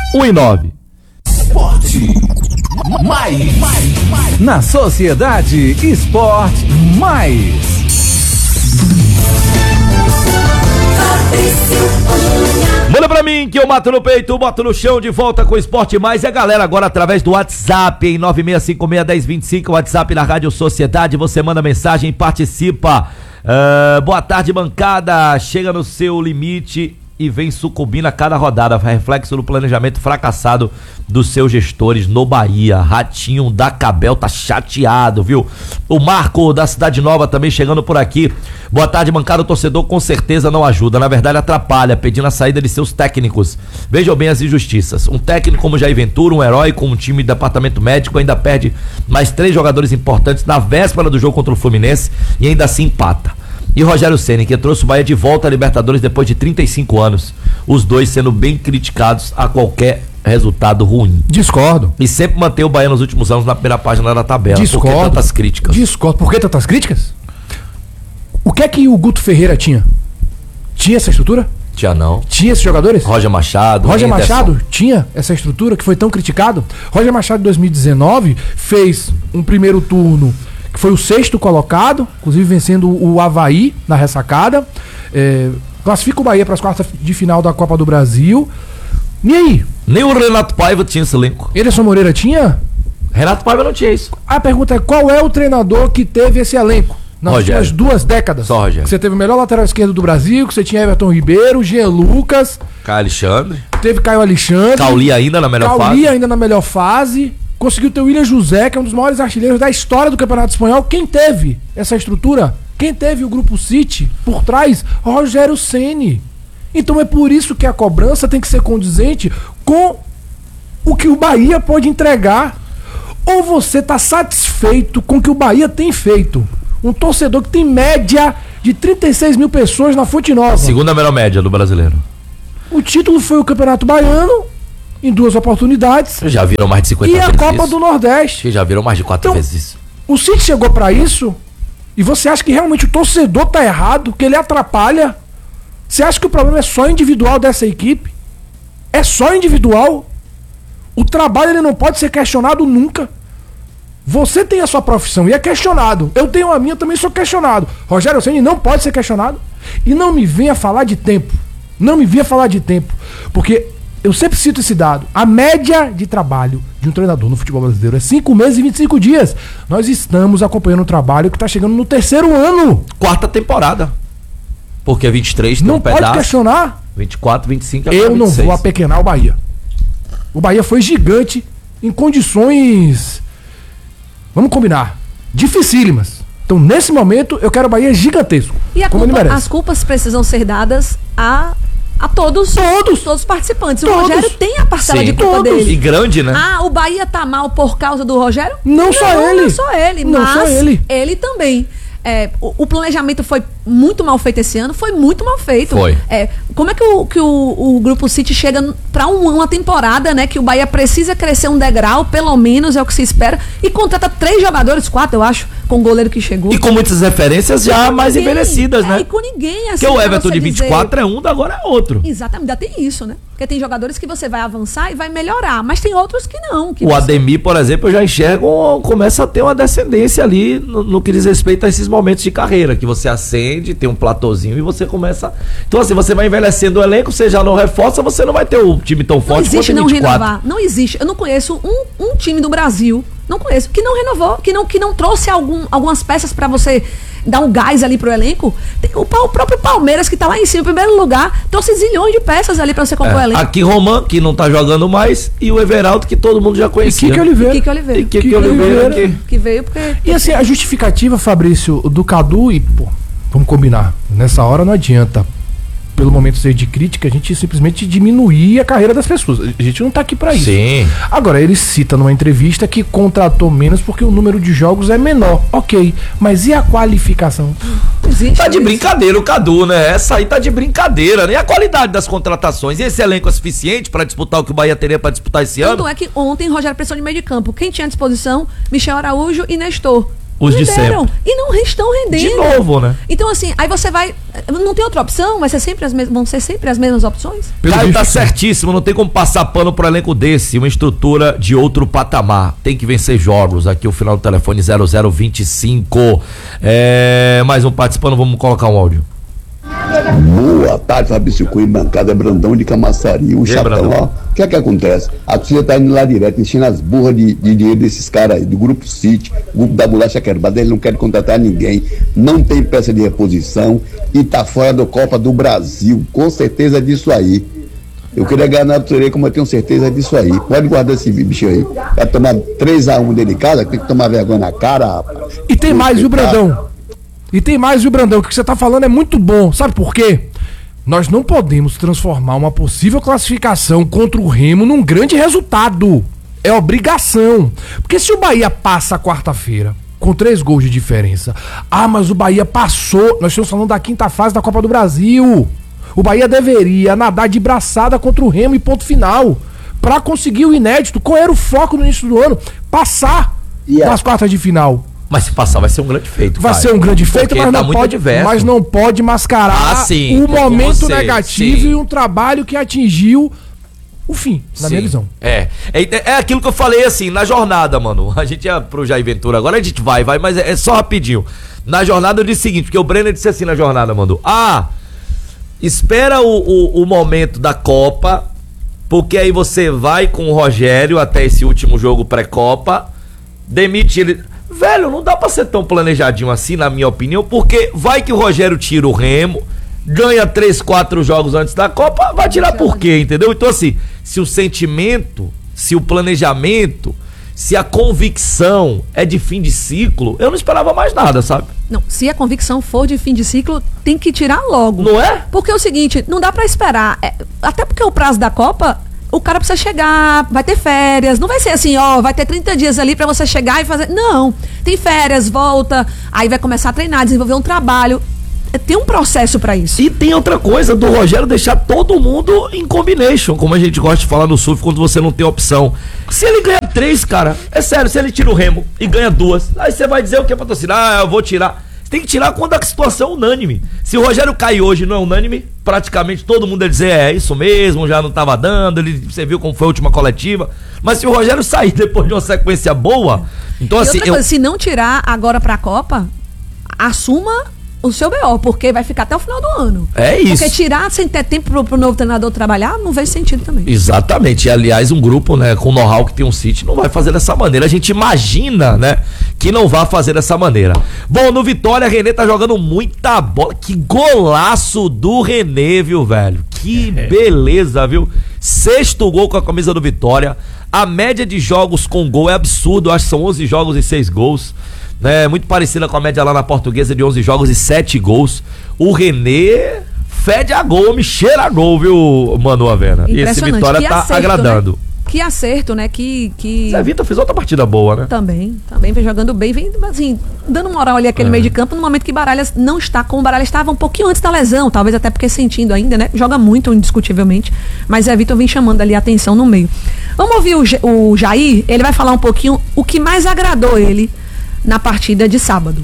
1,9. Esporte mais. Na Sociedade Esporte Mais. Manda pra mim que eu mato no peito, boto no chão, de volta com o Esporte Mais. E a galera agora através do WhatsApp em 96561025, WhatsApp da Rádio Sociedade. Você manda mensagem, participa. Boa tarde, bancada. Chega no seu limite e vem sucumbindo a cada rodada. Reflexo do planejamento fracassado dos seus gestores no Bahia. Ratinho da Cabel tá chateado, viu? O Marco da Cidade Nova também chegando por aqui. Boa tarde, bancada. O torcedor com certeza não ajuda, na verdade atrapalha, pedindo a saída de seus técnicos. Vejam bem as injustiças. Um técnico como Jair Ventura, um herói com um time de departamento médico, ainda perde mais 3 jogadores importantes na véspera do jogo contra o Fluminense e ainda assim empata. E Rogério Ceni, que trouxe o Bahia de volta à Libertadores depois de 35 anos. Os dois sendo bem criticados a qualquer resultado ruim. Discordo. E sempre mantém o Bahia nos últimos anos na primeira página da tabela. Discordo. Por que tantas críticas? Discordo. Por que tantas críticas? O que é que o Guto Ferreira tinha? Tinha essa estrutura? Tinha não. Tinha esses jogadores? Roger Machado tinha essa estrutura que foi tão criticado? Roger Machado em 2019 fez um primeiro turno que foi o 6º colocado, inclusive vencendo o Avaí na ressacada. Classifica o Bahia para as quartas de final da Copa do Brasil. E aí? Nem o Renato Paiva tinha esse elenco. Anderson Moreira tinha? Renato Paiva não tinha isso. A pergunta é: qual é o treinador que teve esse elenco nas últimas 2 décadas? Só Rogério. Você teve o melhor lateral esquerdo do Brasil, que você tinha Everton Ribeiro, Jean Lucas. Caio Alexandre. Teve Caio Alexandre. Cauli ainda na melhor fase. Conseguiu ter o William José, que é um dos maiores artilheiros da história do Campeonato Espanhol. Quem teve essa estrutura? Quem teve o Grupo City por trás? Rogério Ceni. Então é por isso que a cobrança tem que ser condizente com o que o Bahia pode entregar. Ou você está satisfeito com o que o Bahia tem feito? Um torcedor que tem média de 36 mil pessoas na Fonte Nova. Segunda melhor média do brasileiro. O título foi o Campeonato Baiano, em 2 oportunidades. Já viram mais de 50 vezes. E a Copa do Nordeste. Já viram mais de 4 vezes isso. O City chegou pra isso. E você acha que realmente o torcedor tá errado? Que ele atrapalha? Você acha que o problema é só individual dessa equipe? É só individual? O trabalho ele não pode ser questionado nunca. Você tem a sua profissão e é questionado. Eu tenho a minha, também sou questionado. Rogério Ceni não pode ser questionado. E não me venha falar de tempo. Não me venha falar de tempo. Porque eu sempre cito esse dado. A média de trabalho de um treinador no futebol brasileiro é 5 meses e 25 dias. Nós estamos acompanhando um trabalho que está chegando no 3º ano. 4ª temporada. Porque 23 tem não um pedaço. Não pode questionar. 24, 25 eu 26. não vou apequenar o Bahia. O Bahia foi gigante em condições, vamos combinar, dificílimas. Então nesse momento eu quero o Bahia gigantesco. E as culpas precisam ser dadas a todos os participantes. O Rogério tem a parcela de culpa dele. E grande, né? O Bahia tá mal por causa do Rogério? Não só ele, mas ele também. O planejamento foi muito mal feito esse ano, foi muito mal feito. Foi. Como é que o Grupo City chega para uma temporada, né, que o Bahia precisa crescer um degrau, pelo menos é o que se espera, e contrata 3 jogadores, 4 eu acho, com o goleiro que chegou. E com muitas referências já mais envelhecidas, né? E com ninguém, assim. Porque o Everton de 24 é um, agora é outro. Exatamente, ainda tem isso, né? Porque tem jogadores que você vai avançar e vai melhorar, mas tem outros que não. O Ademir, por exemplo, eu já enxergo, começa a ter uma descendência ali no que diz respeito a esses momentos de carreira, que você acende, tem um platôzinho e você começa... Então assim, você vai envelhecendo o elenco, você já não reforça, você não vai ter o time tão forte quanto 24. Não existe não renovar, não existe. Eu não conheço um time do Brasil, não conheço, que não renovou, que não trouxe algumas peças pra você dar um gás ali pro elenco. Tem o próprio Palmeiras, que tá lá em cima, em primeiro lugar, trouxe zilhões de peças ali pra você compor o elenco. Aqui Roman, que não tá jogando mais, e o Everaldo, que todo mundo já conhecia. E Kike Oliveira. Kike Oliveira. Que veio porque... E assim, a justificativa, Fabrício, do Cadu, e vamos combinar, nessa hora não adianta, pelo momento ser de crítica, a gente simplesmente diminuir a carreira das pessoas. A gente não tá aqui pra isso. Sim. Agora, ele cita numa entrevista que contratou menos porque o número de jogos é menor. Ok, mas e a qualificação? Tá de brincadeira o Cadu, né? Essa aí tá de brincadeira, né? E a qualidade das contratações? E esse elenco é suficiente pra disputar o que o Bahia teria pra disputar esse ano? Tanto é que ontem Rogério pressão de meio de campo. Quem tinha à disposição? Michel Araújo e Nestor. Os de sempre. E não estão rendendo. De novo, né? Então, assim, aí você vai... Não tem outra opção? Vão ser sempre as mesmas opções? Caio tá certíssimo, não tem como passar pano pro elenco desse, uma estrutura de outro patamar. Tem que vencer jogos. Aqui o final do telefone 0025. Mais um participando, vamos colocar um áudio. Boa tarde, Fabrício Cunha, bancada Brandão de Camaçari, o chatão, ó. O que é que acontece? A torcida tá indo lá direto, enchendo as burras de dinheiro desses caras aí, do Grupo City, grupo da bolacha quebrada, eles não querem contratar ninguém, não tem peça de reposição e tá fora da Copa do Brasil, com certeza disso aí. Eu queria ganhar na loteria, como eu tenho certeza disso aí. Pode guardar esse bicho aí. Vai tomar 3-1 dele de casa, tem que tomar vergonha na cara, rapaz. E tem mais, viu, Brandão? E tem mais, viu, Brandão? O que você tá falando é muito bom. Sabe por quê? Nós não podemos transformar uma possível classificação contra o Remo num grande resultado. É obrigação. Porque se o Bahia passa quarta-feira com 3 gols de diferença, mas o Bahia passou. Nós estamos falando da quinta fase da Copa do Brasil. O Bahia deveria nadar de braçada contra o Remo e ponto final. Pra conseguir o inédito. Qual era o foco no início do ano? Passar nas quartas de final. Mas se passar vai ser um grande feito. Vai ser um grande feito, mas não pode mascarar o momento negativo e um trabalho que atingiu o fim, na minha visão. É aquilo que eu falei assim, na jornada, mano. A gente ia pro Jair Ventura, agora a gente vai, mas é só rapidinho. Na jornada eu disse o seguinte, porque o Brenner disse assim na jornada, mano. Espera o momento da Copa, porque aí você vai com o Rogério até esse último jogo pré-Copa, demite ele... Velho, não dá pra ser tão planejadinho assim, na minha opinião, porque vai que o Rogério tira o Remo, ganha 3, 4 jogos antes da Copa, vai tirar por quê, entendeu? Então assim, se o sentimento, se o planejamento, se a convicção é de fim de ciclo, eu não esperava mais nada, sabe? Não, se a convicção for de fim de ciclo, tem que tirar logo. Não é? Porque é o seguinte, não dá pra esperar, até porque o prazo da Copa... O cara precisa chegar, vai ter férias, não vai ser assim, vai ter 30 dias ali pra você chegar e fazer, não, tem férias, volta, aí vai começar a treinar, desenvolver um trabalho, tem um processo pra isso. E tem outra coisa do Rogério deixar todo mundo em combination, como a gente gosta de falar no surf, quando você não tem opção. Se ele ganha 3, cara, é sério, se ele tira o Remo e ganha 2, aí você vai dizer o que pra torcida? Eu vou tirar. Tem que tirar quando a situação é unânime. Se o Rogério cai hoje não é unânime, praticamente todo mundo ia dizer, isso mesmo, já não tava dando, você viu como foi a última coletiva. Mas se o Rogério sair depois de uma sequência boa, então e assim... outra coisa, se não tirar agora pra Copa, assuma o seu BO, porque vai ficar até o final do ano. É isso. Porque tirar sem ter tempo pro novo treinador trabalhar, não faz sentido também. Exatamente. E, aliás, um grupo, né, com know-how que tem um City, não vai fazer dessa maneira. A gente imagina, né, que não vai fazer dessa maneira. Bom, no Vitória, René tá jogando muita bola. Que golaço do René, viu, velho? Que beleza, viu? 6º gol com a camisa do Vitória. A média de jogos com gol é absurdo. Eu acho que são 11 jogos e 6 gols. Muito parecida com a média lá na Portuguesa de 11 jogos e 7 gols. O René fede a gol, me cheira a gol, viu, Manu Avena? E esse Vitória tá agradando. Né? Que acerto, né? Zé Vitor fez outra partida boa, né? Também vem jogando bem, vem assim, dando moral ali aquele meio de campo, no momento que Baralhas não está como o Baralhas estava um pouquinho antes da lesão, talvez até porque sentindo ainda, né? Joga muito, indiscutivelmente, mas Zé Vitor vem chamando ali a atenção no meio. Vamos ouvir o Jair, ele vai falar um pouquinho o que mais agradou ele na partida de sábado.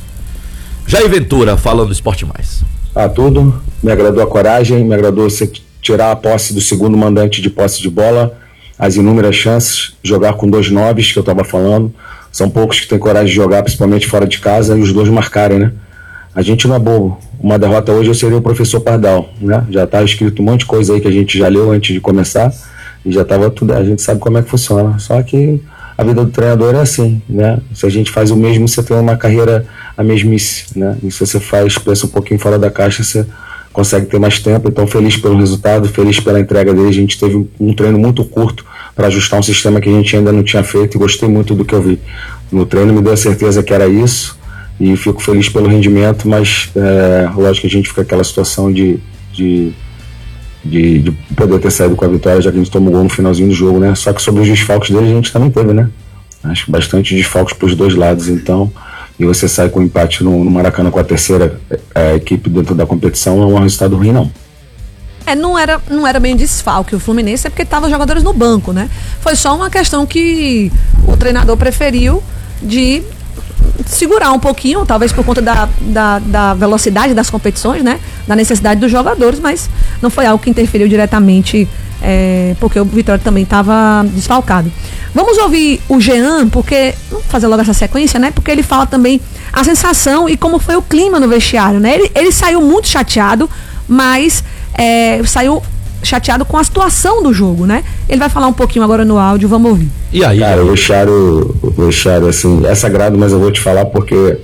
Jair Ventura, falando do Esporte Mais. Tudo, me agradou a coragem, me agradou você tirar a posse do segundo mandante de posse de bola, as inúmeras chances, jogar com 2 9s que eu estava falando, são poucos que têm coragem de jogar, principalmente fora de casa, e os 2 marcarem, né? A gente não é bobo, uma derrota hoje eu seria o professor Pardal, né? Já tá escrito um monte de coisa aí que a gente já leu antes de começar, e já tava tudo, a gente sabe como é que funciona, só que a vida do treinador é assim, né? Se a gente faz o mesmo, você tem uma carreira a mesmice, né? E se você pensa um pouquinho fora da caixa, você consegue ter mais tempo. Então, feliz pelo resultado, feliz pela entrega dele. A gente teve um treino muito curto para ajustar um sistema que a gente ainda não tinha feito e gostei muito do que eu vi no treino, me deu a certeza que era isso e fico feliz pelo rendimento, mas lógico que a gente fica aquela situação de poder ter saído com a vitória, já que a gente tomou gol no finalzinho do jogo, né? Só que sobre os desfalques dele a gente também teve, né? Acho bastante desfalques para os 2 lados, então, e você sai com um empate no Maracanã com a terceira equipe dentro da competição, não é um resultado ruim, não. Não era bem desfalque o Fluminense, é porque estavam jogadores no banco, né? Foi só uma questão que o treinador preferiu de segurar um pouquinho, talvez por conta da velocidade das competições, né? Da necessidade dos jogadores, mas não foi algo que interferiu diretamente, porque o Vitória também estava desfalcado. Vamos ouvir o Jean, porque vamos fazer logo essa sequência, né? Porque ele fala também a sensação e como foi o clima no vestiário, né? Ele saiu muito chateado, mas saiu chateado com a situação do jogo, né? Ele vai falar um pouquinho agora no áudio, vamos ouvir. E aí? Cara, o vestiário, assim, é sagrado, mas eu vou te falar porque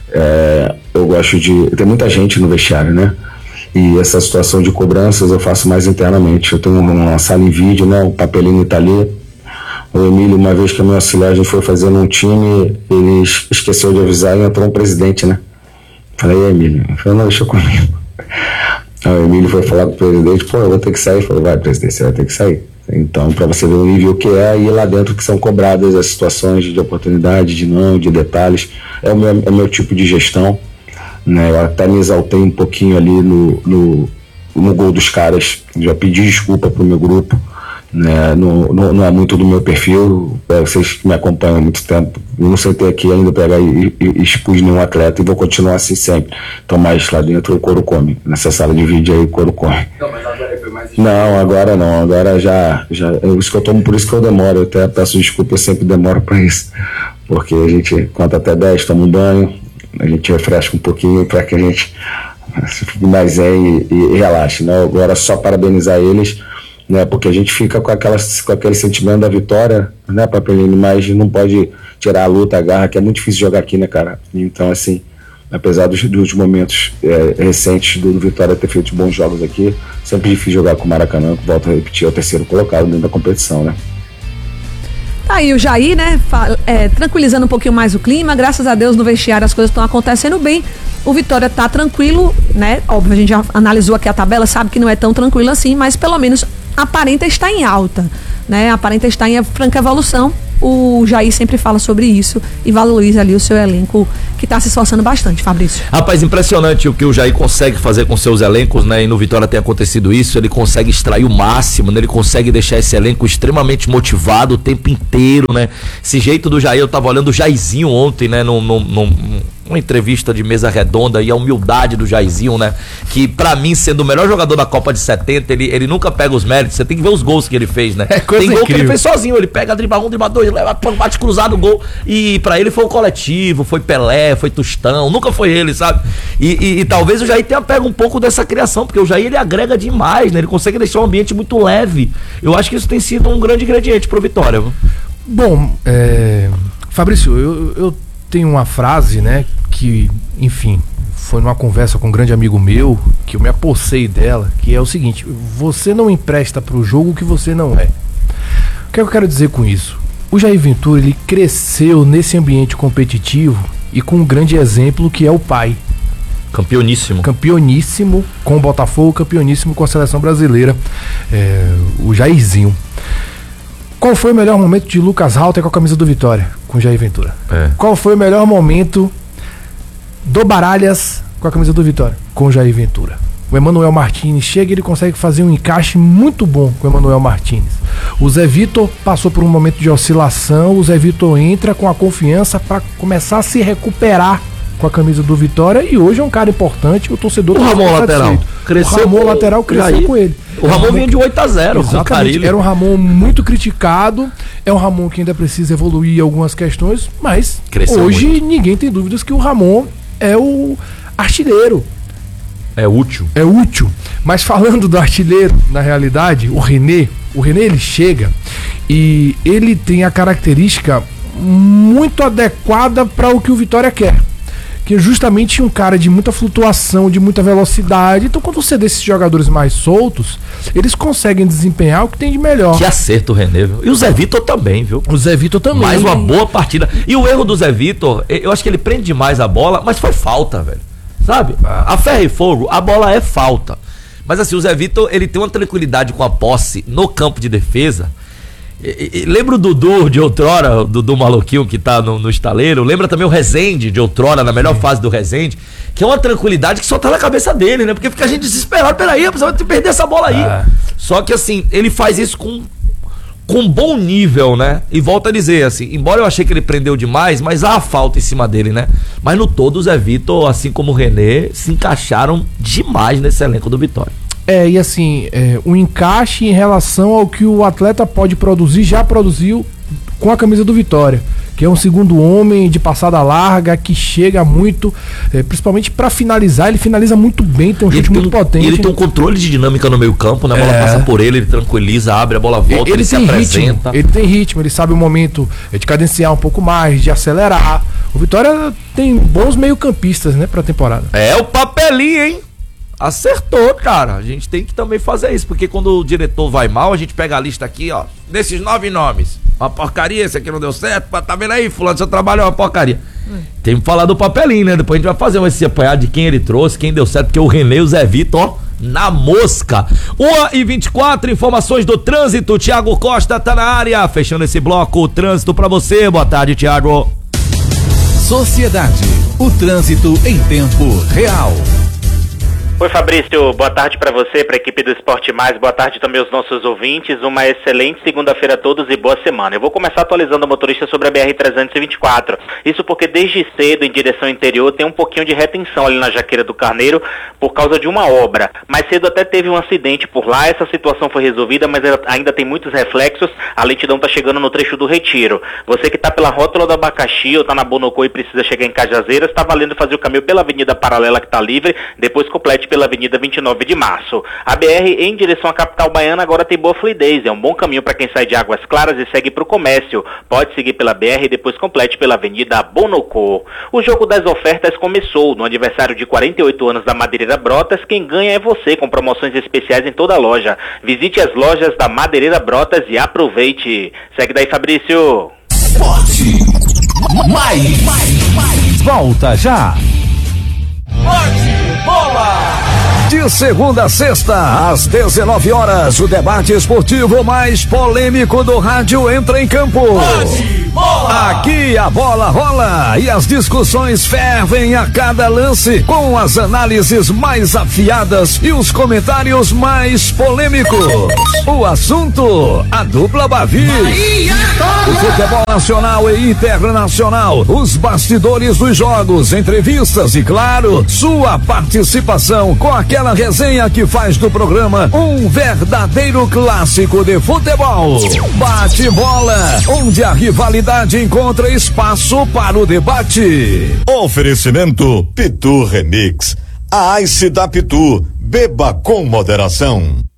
eu gosto de... Tem muita gente no vestiário, né? E essa situação de cobranças eu faço mais internamente. Eu tenho uma sala em vídeo, né? O Papelinho tá ali. O Emílio, uma vez que a minha auxiliar, a gente foi fazendo um time, ele esqueceu de avisar e entrou um presidente, né? Falei, Emílio? Ele falou, não, deixa comigo. Aí o Emílio foi falar com o presidente, pô, eu vou ter que sair. Falei, vai, presidente, você vai ter que sair. Então, para você ver o nível que é, e lá dentro que são cobradas as situações de oportunidade, de detalhes. É o meu tipo de gestão, né? Eu até me exaltei um pouquinho ali no gol dos caras. Já pedi desculpa pro meu grupo, né? Não é muito do meu perfil. Vocês que me acompanham há muito tempo, eu não sentei aqui ainda pegar e expus nenhum atleta, e vou continuar assim sempre. Então, mais lá dentro o couro come. Nessa sala de vídeo aí o couro come. Não, mas agora foi mais... Não, agora não. Agora já isso que eu tomo, por isso que eu demoro. Eu até peço desculpa, eu sempre demoro para isso. Porque a gente conta até 10, toma um banho, a gente refresca um pouquinho para que a gente fique mais zen e relaxe, né? Agora só parabenizar eles, né? Porque a gente fica com aquele sentimento da vitória, né, Papelinho? Mas não pode tirar a luta, a garra, que é muito difícil jogar aqui, né, cara? Então, assim, apesar dos momentos recentes do Vitória ter feito bons jogos aqui, sempre difícil jogar com o Maracanã, que volto a repetir, é o terceiro colocado dentro da competição, né? Tá aí o Jair, né, tranquilizando um pouquinho mais o clima. Graças a Deus no vestiário as coisas estão acontecendo bem. O Vitória tá tranquilo, né? Óbvio, a gente já analisou aqui a tabela, sabe que não é tão tranquilo assim, mas pelo menos aparenta estar em alta, né? Aparenta estar em franca evolução. O Jair sempre fala sobre isso e valoriza ali o seu elenco, que está se esforçando bastante, Fabrício. Rapaz, impressionante o que o Jair consegue fazer com seus elencos, né? E no Vitória tem acontecido isso, ele consegue extrair o máximo, né? Ele consegue deixar esse elenco extremamente motivado o tempo inteiro, né? Esse jeito do Jair, eu tava olhando o Jairzinho ontem, né? Uma entrevista de mesa redonda, e a humildade do Jairzinho, né? Que pra mim, sendo o melhor jogador da Copa de 70, ele nunca pega os méritos. Você tem que ver os gols que ele fez, né? Tem gol incrível que ele fez sozinho, ele pega, dribla 1, dribla 2, leva, bate cruzado o gol, e pra ele foi o coletivo, foi Pelé, foi Tostão, nunca foi ele, sabe? E talvez o Jair tenha pego um pouco dessa criação, porque o Jair, ele agrega demais, né? Ele consegue deixar o ambiente muito leve. Eu acho que isso tem sido um grande ingrediente pro Vitória, viu? Bom, Fabrício, eu tenho uma frase, né, que, enfim, foi numa conversa com um grande amigo meu, que eu me apossei dela, que é o seguinte: você não empresta pro jogo o que você não é. O que eu quero dizer com isso? O Jair Ventura, ele cresceu nesse ambiente competitivo e com um grande exemplo que é o pai. Campeoníssimo. Campeoníssimo com o Botafogo, campeoníssimo com a seleção brasileira, o Jairzinho. Qual foi o melhor momento de Lucas Halter com a camisa do Vitória, com o Jair Ventura? Qual foi o melhor momento do Baralhas com a camisa do Vitória, com o Jair Ventura? O Emanuel Martins chega e ele consegue fazer um encaixe muito bom com o Emanuel Martins. O Zé Vitor passou por um momento de oscilação, o Zé Vitor entra com a confiança para começar a se recuperar com a camisa do Vitória, e hoje é um cara importante, o torcedor... O Ramon lateral cresceu, o Ramon lateral cresceu com ele. O Ramon vinha de 8-0. Exatamente, era um Ramon muito criticado, é um Ramon que ainda precisa evoluir algumas questões, mas cresceu hoje muito. Ninguém tem dúvidas que o Ramon é o artilheiro. É útil. É útil. Mas falando do artilheiro, na realidade, o René ele chega e ele tem a característica muito adequada para o que o Vitória quer, que é justamente um cara de muita flutuação, de muita velocidade. Então, quando você desses jogadores mais soltos, eles conseguem desempenhar o que tem de melhor. Que acerto o René, viu? E o Zé Vitor também, viu? O Zé Vitor também. Mais uma boa partida. E o erro do Zé Vitor, eu acho que ele prende demais a bola, mas foi falta, velho. Sabe? A ferro e fogo, a bola é falta. Mas assim, o Zé Vitor, ele tem uma tranquilidade com a posse no campo de defesa. Lembra o Dudu de outrora, o Dudu maluquinho que tá no estaleiro? Lembra também o Rezende de outrora, na melhor fase do Rezende, que é uma tranquilidade que só tá na cabeça dele, né? Porque fica a gente desesperado, peraí, precisa perder essa bola aí. Só que assim, ele faz isso com com bom nível, né? E volto a dizer, assim, embora eu achei que ele prendeu demais, mas há falta em cima dele, né? Mas no todo, o Zé Vitor, assim como o René, se encaixaram demais nesse elenco do Vitória. E assim, o encaixe em relação ao que o atleta pode produzir, já produziu com a camisa do Vitória, que é um segundo homem de passada larga, que chega muito, principalmente para finalizar, ele finaliza muito bem, tem um chute muito potente. Ele tem um controle de dinâmica no meio campo, né? A bola passa por ele tranquiliza, abre, a bola volta, ele se apresenta. Ele tem ritmo, ele sabe o momento de cadenciar um pouco mais, de acelerar. O Vitória tem bons meio-campistas, né, pra temporada. O papelinho, hein? Acertou, cara. A gente tem que também fazer isso, porque quando o diretor vai mal, a gente pega a lista aqui, ó, desses 9 nomes. Uma porcaria, esse aqui não deu certo, tá vendo aí, fulano, seu trabalho é uma porcaria. Tem que falar do papelinho, né? Depois a gente vai fazer esse apanhado de quem ele trouxe, quem deu certo, porque o René e o Zé Vitor, ó, na mosca. 1h24, informações do trânsito. Thiago Costa tá na área, fechando esse bloco, o trânsito pra você. Boa tarde, Thiago. Sociedade, o trânsito em tempo real. Oi, Fabrício, boa tarde para você, para a equipe do Esporte Mais, boa tarde também aos nossos ouvintes, uma excelente segunda-feira a todos e boa semana. Eu vou começar atualizando o motorista sobre a BR-324, isso porque desde cedo em direção interior tem um pouquinho de retenção ali na Jaqueira do Carneiro por causa de uma obra. Mais cedo até teve um acidente por lá, essa situação foi resolvida, mas ainda tem muitos reflexos, a lentidão está chegando no trecho do Retiro. Você que está pela rótula do Abacaxi ou está na Bonocô e precisa chegar em Cajazeiras, está valendo fazer o caminho pela Avenida Paralela que está livre, depois complete pela Avenida 29 de Março. A BR em direção à capital baiana agora tem boa fluidez, é um bom caminho para quem sai de Águas Claras e segue para o comércio. Pode seguir pela BR e depois complete pela Avenida Bonocô. O jogo das ofertas começou no aniversário de 48 anos da Madeireira Brotas. Quem ganha é você, com promoções especiais em toda a loja. Visite as lojas da Madeireira Brotas e aproveite. Segue daí, Fabrício. Esporte Mais. Volta já. De segunda a sexta, às 19 horas, o debate esportivo mais polêmico do rádio entra em campo. Aqui a bola rola e as discussões fervem a cada lance, com as análises mais afiadas e os comentários mais polêmicos. O assunto, a dupla Bavi. O futebol nacional e internacional, os bastidores dos jogos, entrevistas e, claro, sua participação com aquela resenha que faz do programa um verdadeiro clássico de futebol. Bate bola, onde a rivalidade encontra espaço para o debate. Oferecimento Pitu Remix. A Ice da Pitu. Beba com moderação.